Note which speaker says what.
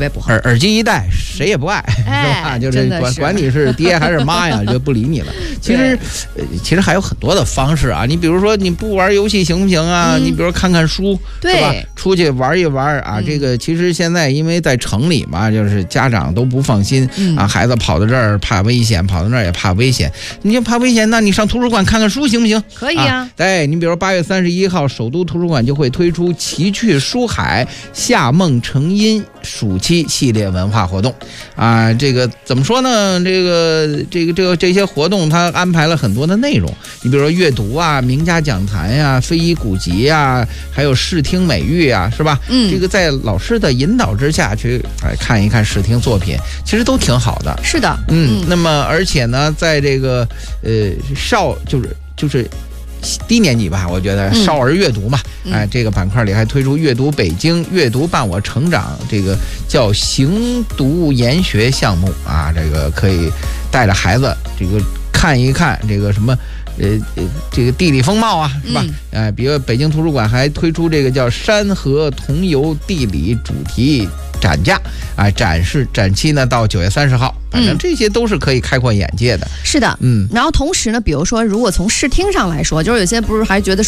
Speaker 1: 别不好。
Speaker 2: 耳机一戴，谁也不爱，是吧？就是管你是爹还是妈呀，就不理你了。其实还有很多的方式啊，你比如说你不玩游戏行不行啊？你比如说看看书，是吧？出去玩一玩啊。这个其实现在因为在城里嘛，就是家长都不放心啊，孩子跑到这儿怕危险，跑到那儿也怕危险。你就怕危险，那你上图书馆看看书行不行？
Speaker 1: 可以啊。
Speaker 2: 对，你比如8月31号，首都图书馆就会推出奇趣书海夏梦成荫暑期系列文化活动啊。这个怎么说呢？这些活动它安排了很多的内容，你比如说阅读啊、名家讲坛呀、非遗古籍呀，还有视听美育啊，是吧？这个在老师的引导之下去看一看视听作品，其实都挺好的。
Speaker 1: 是的，
Speaker 2: 那么而且呢，在这个就是低年级吧，我觉得少儿阅读嘛，这个板块里还推出阅读北京、阅读伴我成长，这个叫行读研学项目啊，这个可以带着孩子这个看一看这个什么。这个地理风貌啊，是吧？比如北京图书馆还推出这个叫山河同游地理主题展架啊，展期呢到9月30号，反正这些都是可以开阔眼界的。
Speaker 1: 是的，然后同时呢，比如说如果从视听上来说，就是有些不是还觉得说